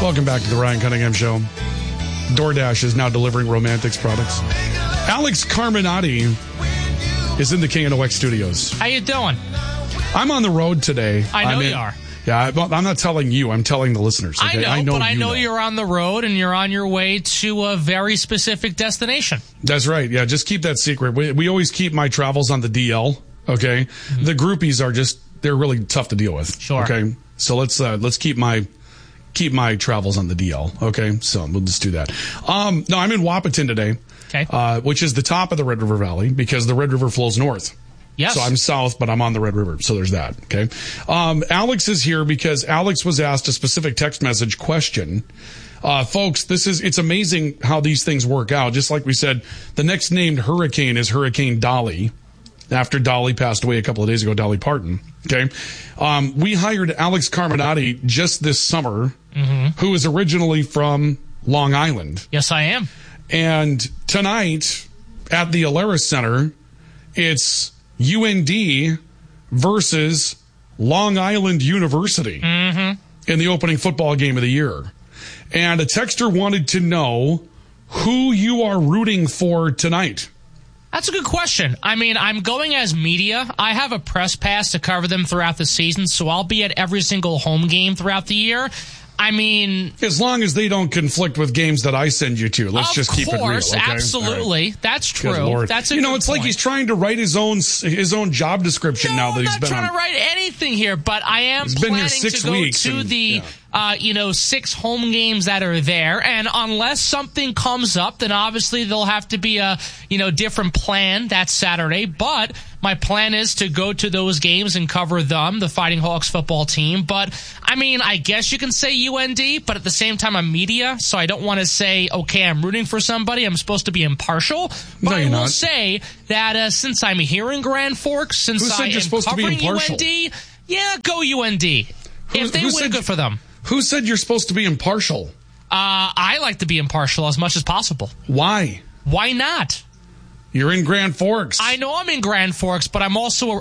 Welcome back to the Ryan Cunningham Show. DoorDash is now delivering Romantics products. Alex Carminati is in the KNOX studios. How you doing? I'm on the road today. I know you are. Yeah, I'm not telling you. I'm telling the listeners. Okay? I know you're on the road and you're on your way to a very specific destination. That's right. Yeah, just keep that secret. We always keep my travels on the DL, okay? Mm-hmm. The groupies are they're really tough to deal with. Sure. Okay? So let's keep my travels on the DL, okay? So we'll just do that. No, I'm in Wahpeton today, okay. Which is the top of the Red River Valley because the Red River flows north. Yes. So I'm south, but I'm on the Red River, so there's that, okay? Alex is here because Alex was asked a specific text message question. Folks, it's amazing how these things work out. Just like we said, the next named hurricane is Hurricane Dolly. After Dolly passed away a couple of days ago, Dolly Parton. Okay. We hired Alex Carminati just this summer, who is originally from Long Island. Yes, I am. And tonight at the Alerus Center, it's UND versus Long Island University in the opening football game of the year. And a texter wanted to know who you are rooting for tonight. That's a good question. I mean, I'm going as media. I have a press pass to cover them throughout the season, so I'll be at every single home game throughout the year. I mean, as long as they don't conflict with games that I send you to, let's just keep it real. Okay? Absolutely, right. That's true. That's a good it's point. Like he's trying to write his own job description now that he's been. I'm not trying to write anything here, but I am planning to go to the 6 home games that are there, and unless something comes up, then obviously there'll have to be a different plan that Saturday. But my plan is to go to those games and cover them, the Fighting Hawks football team. But I mean, I guess you can say UND, but at the same time, I'm media, so I don't want to say, okay, I'm rooting for somebody. I'm supposed to be impartial. But I will say that since I'm here in Grand Forks, since I am covering UND, yeah, go UND. If they win, good for them. Who said you're supposed to be impartial? I like to be impartial as much as possible. Why? Why not? You're in Grand Forks. I know I'm in Grand Forks, but I'm also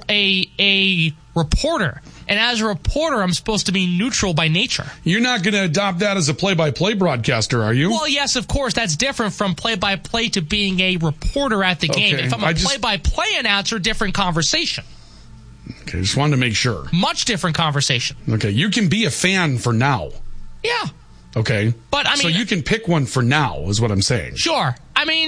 a reporter. And as a reporter, I'm supposed to be neutral by nature. You're not going to adopt that as a play-by-play broadcaster, are you? Well, yes, of course. That's different from play-by-play to being a reporter at the game. If I'm a play-by-play announcer, different conversation. Okay, just wanted to make sure. Much different conversation. Okay, you can be a fan for now. Yeah. Okay. But I mean, so you can pick one for now, is what I'm saying. Sure. I mean,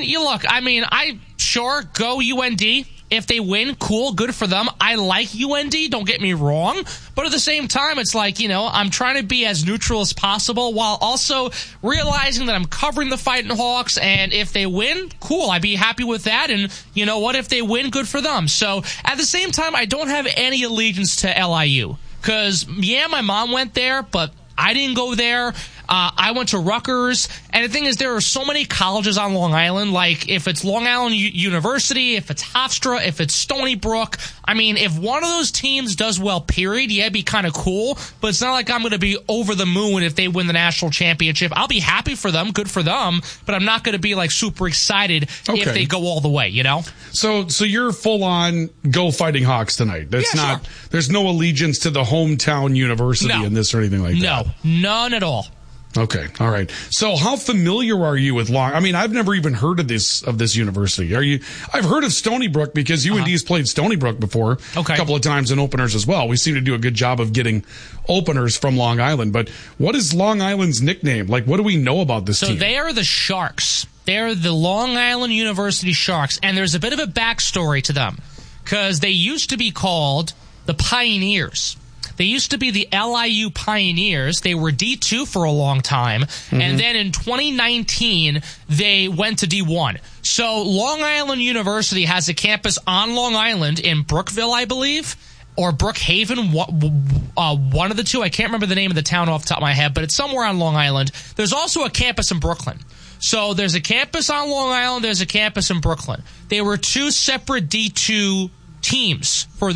go UND. If they win, cool, good for them. I like UND, don't get me wrong. But at the same time, it's like, I'm trying to be as neutral as possible while also realizing that I'm covering the Fighting Hawks. And if they win, cool, I'd be happy with that. And you know what? If they win, good for them. So at the same time, I don't have any allegiance to LIU. Because, my mom went there, but I didn't go there. I went to Rutgers, and the thing is, there are so many colleges on Long Island. Like, if it's Long Island University, if it's Hofstra, if it's Stony Brook, I mean, if one of those teams does well, period, it'd be kind of cool. But it's not like I'm going to be over the moon if they win the national championship. I'll be happy for them, good for them, but I'm not going to be like super excited if they go all the way. So you're full on go Fighting Hawks tonight. That's not. Sure. There's no allegiance to the hometown university in this or anything like that. No, none at all. Okay, all right. So how familiar are you with I've never even heard of this university. I've heard of Stony Brook because UND's played Stony Brook before a couple of times in openers as well. We seem to do a good job of getting openers from Long Island. But what is Long Island's nickname? Like, what do we know about this team? So they are the Sharks. They're the Long Island University Sharks, and there's a bit of a backstory to them because they used to be called the Pioneers. They used to be the LIU Pioneers. They were D2 for a long time. And then in 2019, they went to D1. So Long Island University has a campus on Long Island in Brookville, I believe, or Brookhaven, one of the two. I can't remember the name of the town off the top of my head, but it's somewhere on Long Island. There's also a campus in Brooklyn. So there's a campus on Long Island. There's a campus in Brooklyn. They were two separate D2 teams for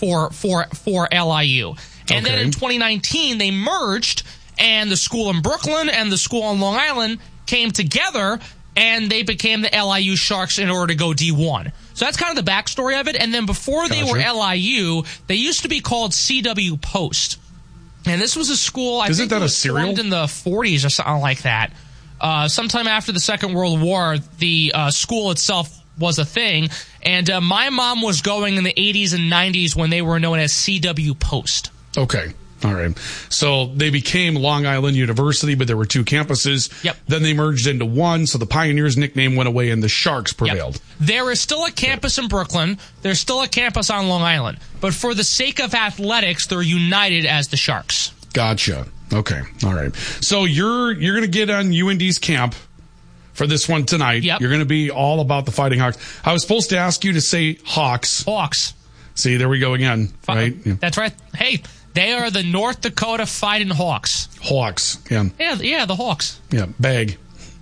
LIU. And then in 2019, they merged, and the school in Brooklyn and the school on Long Island came together, and they became the LIU Sharks in order to go D1. So that's kind of the backstory of it. And then before they were LIU, they used to be called CW Post. And this was a school, I Isn't think that it a was cereal? formed in the 40s or something like that. Sometime after the Second World War, the school itself was a thing. And my mom was going in the 80s and 90s when they were known as CW Post. Okay. All right. So they became Long Island University, but there were 2 campuses. Yep. Then they merged into one, so the Pioneers nickname went away and the Sharks prevailed. Yep. There is still a campus in Brooklyn. There's still a campus on Long Island. But for the sake of athletics, they're united as the Sharks. Gotcha. Okay. All right. So you're going to get on UND's camp for this one tonight. Yep. You're going to be all about the Fighting Hawks. I was supposed to ask you to say Hawks. Hawks. See, there we go again. Right? Yeah. That's right. Hey, they are the North Dakota Fighting Hawks. Hawks. Yeah. Yeah, the Hawks. Yeah. Bag.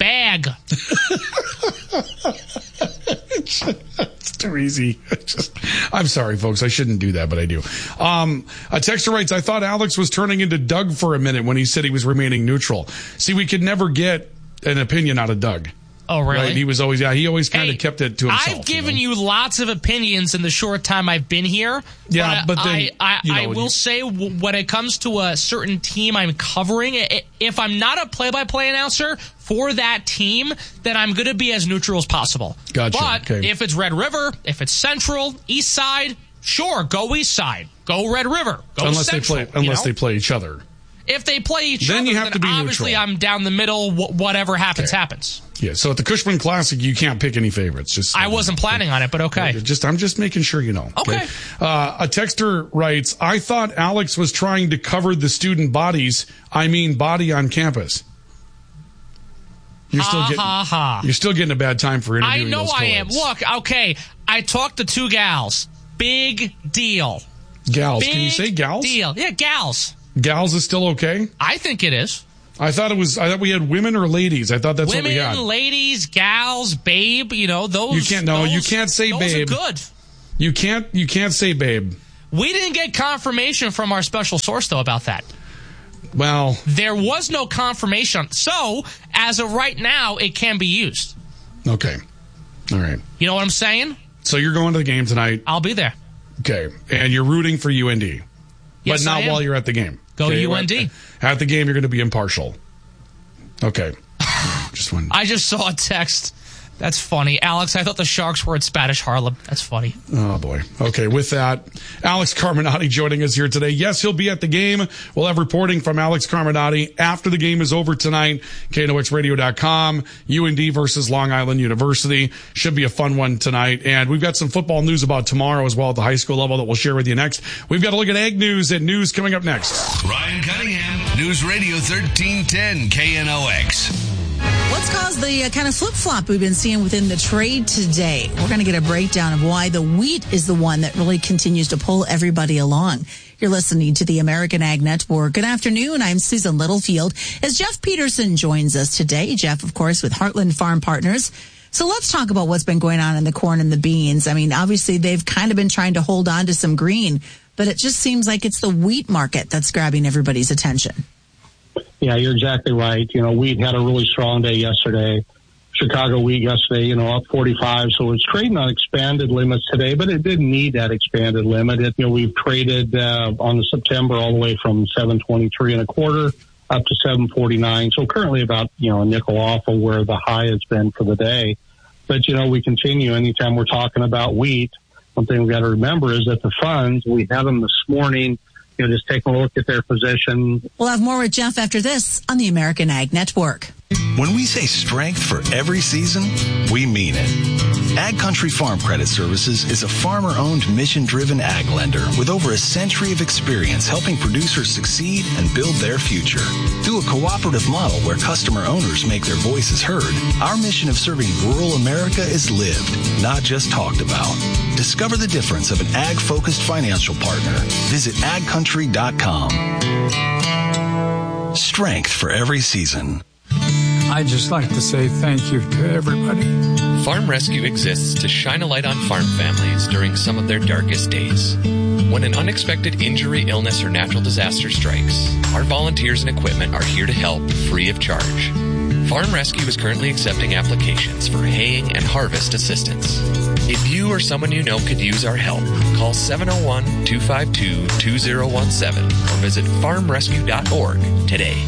It's too easy. I'm sorry, folks. I shouldn't do that, but I do. A texter writes, I thought Alex was turning into Doug for a minute when he said he was remaining neutral. See, we could never get an opinion out of Doug. Oh, really? Right? He always kind of kept it to himself. I've given you lots of opinions in the short time I've been here. Yeah, but then, I will say when it comes to a certain team I'm covering, if I'm not a play-by-play announcer for that team, then I'm going to be as neutral as possible. Gotcha. But if it's Red River, if it's Central, East Side, sure, go East Side. Go Red River. Go unless Central. They play each other. If they play each then other, you have to be obviously neutral. I'm down the middle. Whatever happens, happens. Yeah, so at the Cushman Classic, you can't pick any favorites. I wasn't planning on it, but okay. I'm just making sure you know. Okay. A texter writes, I thought Alex was trying to cover the student body on campus. You're still getting a bad time for interviewing I know those I am. co-eds. Look, okay, I talked to 2 gals. Big deal. Gals. Big Can you say gals? deal. Yeah, gals. Gals is still okay? I think it is. I thought we had women or ladies. I thought that's what we had. Women, ladies, gals, babe, those. You can't say those babe. Those are good. You can't say babe. We didn't get confirmation from our special source, though, about that. Well, there was no confirmation. So, as of right now, it can be used. Okay. All right. You know what I'm saying? So you're going to the game tonight. I'll be there. Okay. And you're rooting for UND. Yes, but not while you're at the game. Go UND. At the game, you're going to be impartial. Okay. I just saw a text. That's funny. Alex, I thought the Sharks were at Spanish Harlem. That's funny. Oh, boy. Okay, with that, Alex Carminati joining us here today. Yes, he'll be at the game. We'll have reporting from Alex Carminati after the game is over tonight. KNOXradio.com. UND versus Long Island University. Should be a fun one tonight. And we've got some football news about tomorrow as well at the high school level that we'll share with you next. We've got to look at Ag News and news coming up next. Ryan Cunningham, News Radio 1310 KNOX. What's caused the kind of flip-flop we've been seeing within the trade today? We're going to get a breakdown of why the wheat is the one that really continues to pull everybody along. You're listening to the American Ag Network. Good afternoon. I'm Susan Littlefield. As Jeff Peterson joins us today, Jeff, of course, with Heartland Farm Partners. So let's talk about what's been going on in the corn and the beans. I mean, obviously, they've kind of been trying to hold on to some green, but it just seems like it's the wheat market that's grabbing everybody's attention. Yeah, you're exactly right. Wheat had a really strong day yesterday. Chicago wheat yesterday, up 45. So it's trading on expanded limits today, but it didn't need that expanded limit. We've traded on the September all the way from 723 and a quarter up to 749. So currently about, a nickel off of where the high has been for the day. But, we continue anytime we're talking about wheat. One thing we've got to remember is that the funds, we had them this morning, just taking a look at their position. We'll have more with Jeff after this on the American Ag Network. When we say strength for every season, we mean it. Ag Country Farm Credit Services is a farmer-owned, mission-driven ag lender with over a century of experience helping producers succeed and build their future. Through a cooperative model where customer owners make their voices heard, our mission of serving rural America is lived, not just talked about. Discover the difference of an ag-focused financial partner. Visit agcountry.com. Strength for every season. I'd just like to say thank you to everybody. Farm Rescue exists to shine a light on farm families during some of their darkest days. When an unexpected injury, illness, or natural disaster strikes, our volunteers and equipment are here to help free of charge. Farm Rescue is currently accepting applications for haying and harvest assistance. If you or someone you know could use our help, call 701-252-2017 or visit farmrescue.org today.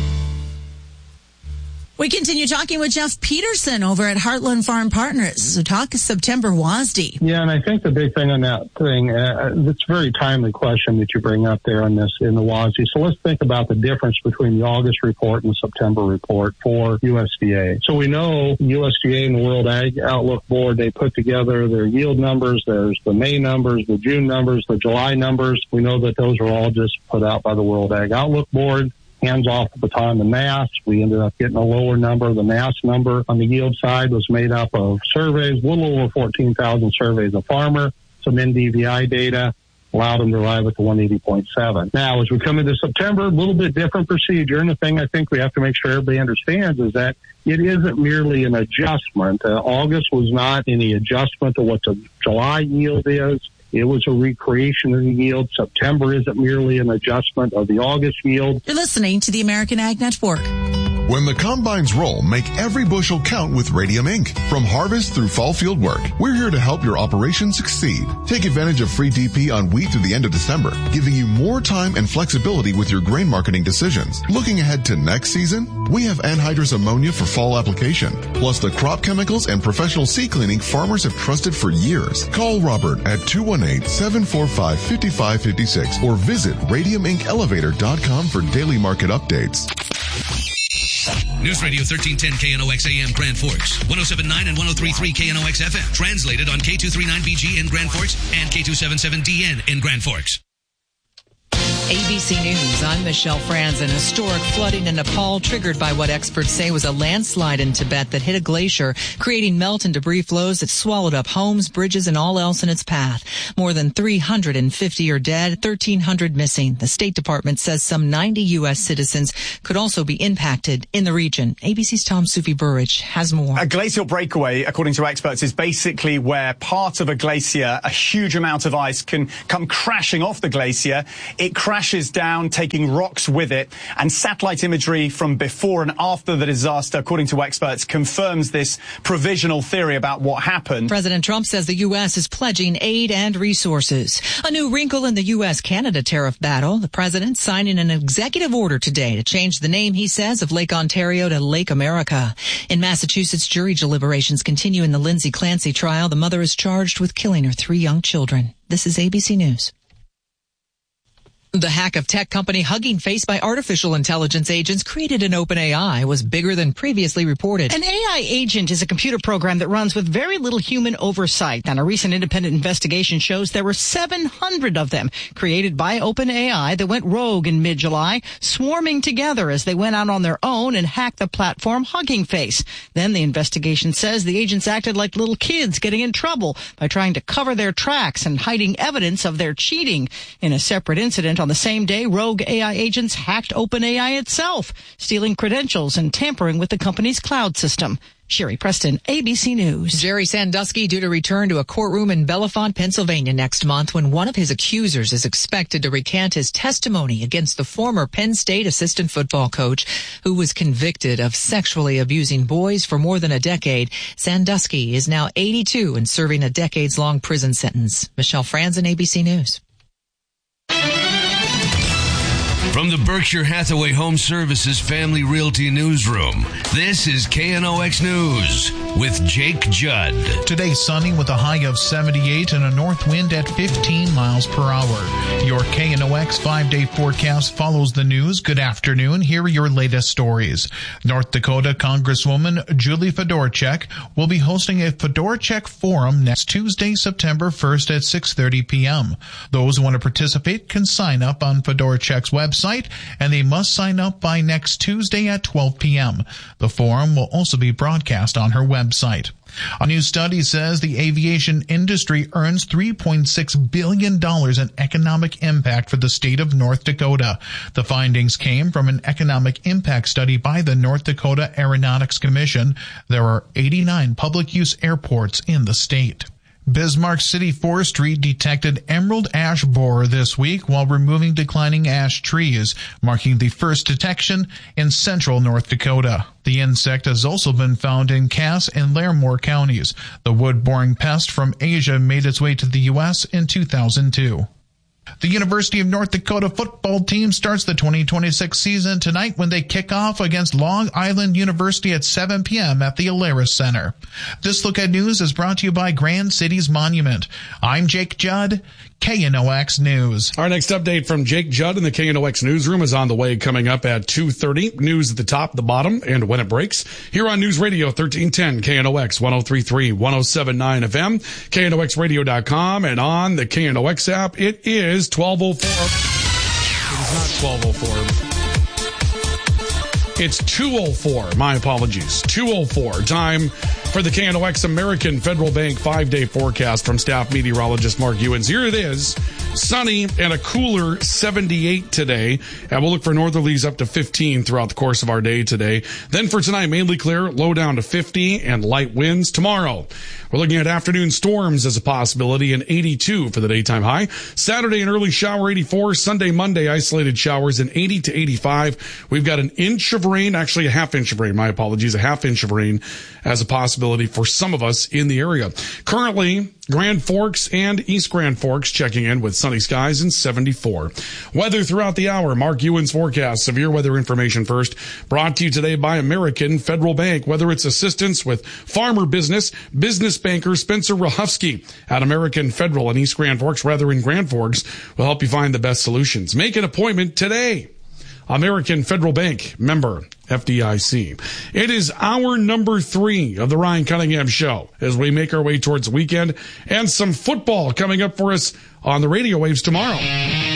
We continue talking with Jeff Peterson over at Heartland Farm Partners. So talk September WASDE. Yeah, and I think the big thing on that thing, it's a very timely question that you bring up there on this in the WASDE. So let's think about the difference between the August report and the September report for USDA. So we know USDA and the World Ag Outlook Board, they put together their yield numbers. There's the May numbers, the June numbers, the July numbers. We know that those are all just put out by the World Ag Outlook Board. Hands off the baton to NASS. We ended up getting a lower number. The NASS number on the yield side was made up of surveys, a little over 14,000 surveys of farmer, some NDVI data, allowed them to arrive at the 180.7. Now, as we come into September, a little bit different procedure. And the thing I think we have to make sure everybody understands is that it isn't merely an adjustment. August was not any adjustment to what the July yield is. It was a recreation of the yield. September isn't merely an adjustment of the August yield. You're listening to the American Ag Network. When the combines roll, make every bushel count with Radium Inc. From harvest through fall field work, we're here to help your operation succeed. Take advantage of free DP on wheat through the end of December, giving you more time and flexibility with your grain marketing decisions. Looking ahead to next season, we have anhydrous ammonia for fall application, plus the crop chemicals and professional seed cleaning farmers have trusted for years. Call Robert at 218-745-5556 or visit radiuminkelevator.com for daily market updates. News Radio 1310 KNOX AM Grand Forks, 107.9 and 103.3 KNOX FM. Translated on K239BG in Grand Forks and K277DN in Grand Forks. ABC News, I'm Michelle Franzen. Historic flooding in Nepal triggered by what experts say was a landslide in Tibet that hit a glacier, creating melt and debris flows that swallowed up homes, bridges, and all else in its path. More than 350 are dead, 1,300 missing. The State Department says some 90 U.S. citizens could also be impacted in the region. ABC's Tom Sufi Burridge has more. A glacial breakaway, according to experts, is basically where part of a glacier, a huge amount of ice, can come crashing off the glacier. It crashes down, taking rocks with it, and satellite imagery from before and after the disaster, according to experts, confirms this provisional theory about what happened. President Trump says the U.S. is pledging aid and resources. A new wrinkle in the U.S.-Canada tariff battle. The president signing an executive order today to change the name, he says, of Lake Ontario to Lake America. In Massachusetts, jury deliberations continue in the Lindsay Clancy trial. The mother is charged with killing her 3 young children. This is ABC News. The hack of tech company Hugging Face by artificial intelligence agents created in OpenAI was bigger than previously reported. An AI agent is a computer program that runs with very little human oversight. And a recent independent investigation shows there were 700 of them created by OpenAI that went rogue in mid-July, swarming together as they went out on their own and hacked the platform Hugging Face. Then the investigation says the agents acted like little kids getting in trouble by trying to cover their tracks and hiding evidence of their cheating. In a separate incident, on the same day, rogue AI agents hacked OpenAI itself, stealing credentials and tampering with the company's cloud system. Sherry Preston, ABC News. Jerry Sandusky due to return to a courtroom in Bellefonte, Pennsylvania next month when one of his accusers is expected to recant his testimony against the former Penn State assistant football coach who was convicted of sexually abusing boys for more than a decade. Sandusky is now 82 and serving a decades-long prison sentence. Michelle Franzen, ABC News. From the Berkshire Hathaway Home Services Family Realty Newsroom, this is KNOX News with Jake Judd. Today sunny with a high of 78 and a north wind at 15 miles per hour. Your KNOX 5-day forecast follows the news. Good afternoon. Here are your latest stories. North Dakota Congresswoman Julie Fedorchak will be hosting a Fedorchak Forum next Tuesday, September 1st at 6:30 p.m. Those who want to participate can sign up on Fedorchak's website, and they must sign up by next Tuesday at 12 p.m. The forum will also be broadcast on her website. A new study says the aviation industry earns $3.6 billion in economic impact for the state of North Dakota. The findings came from an economic impact study by the North Dakota Aeronautics Commission. There are 89 public use airports in the state. Bismarck City Forestry detected emerald ash borer this week while removing declining ash trees, marking the first detection in central North Dakota. The insect has also been found in Cass and Larimore counties. The wood-boring pest from Asia made its way to the U.S. in 2002. The University of North Dakota football team starts the 2026 season tonight when they kick off against Long Island University at 7 p.m. at the Alaris Center. This Look at News is brought to you by Grand Cities Monument. I'm Jake Judd, KNOX News. Our next update from Jake Judd in the KNOX newsroom is on the way, coming up at 2:30. News at the top, the bottom, and when it breaks. Here on News Radio 1310, KNOX 103.3, 107.9 FM, KNOXradio.com, and on the KNOX app. It is 12:04. It is not 12:04. It's 2:04. My apologies. 2:04. Time for the KNOX American Federal Bank 5-day forecast from staff meteorologist Mark Ewens. Here it is. Sunny and a cooler 78 today. And we'll look for northerlies up to 15 throughout the course of our day today. Then for tonight, mainly clear, low down to 50 and light winds. Tomorrow, we're looking at afternoon storms as a possibility and 82 for the daytime high. Saturday, an early shower, 84. Sunday, Monday, isolated showers and 80 to 85. We've got an inch of rain, actually a half inch of rain. My apologies, a half inch of rain as a possibility for some of us in the area. Currently, Grand Forks and East Grand Forks checking in with sunny skies and 74. Weather throughout the hour. Mark Ewens forecast. Severe weather information first. Brought to you today by American Federal Bank. Whether it's assistance with farmer business banker Spencer Rahufsky at American Federal in East Grand Forks, rather in Grand Forks, will help you find the best solutions. Make an appointment today. American Federal Bank, member FDIC. It is hour number 3 of the Ryan Cunningham Show as we make our way towards the weekend, and some football coming up for us on the radio waves tomorrow.